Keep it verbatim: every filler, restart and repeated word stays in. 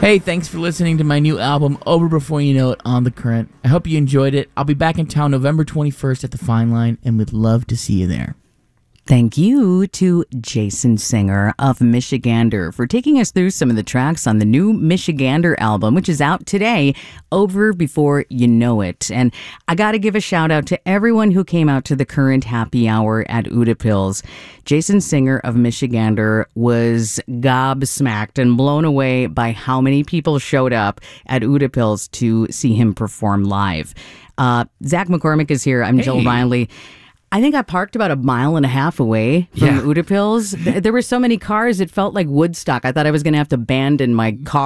Hey, thanks for listening to my new album, Over Before You Know It, on The Current. I hope you enjoyed it. I'll be back in town November twenty-first at the Fine Line, and would love to see you there. Thank you to Jason Singer of Michigander for taking us through some of the tracks on the new Michigander album, which is out today, Over Before You Know It. And I got to give a shout out to everyone who came out to the Current Happy Hour at Utapils. Jason Singer of Michigander was gobsmacked and blown away by how many people showed up at Utapils to see him perform live. Uh, Zach McCormick is here. I'm Hey. Jill Riley. I think I parked about a mile and a half away from Yeah. Utapils. Th- There were so many cars, it felt like Woodstock. I thought I was going to have to abandon my car.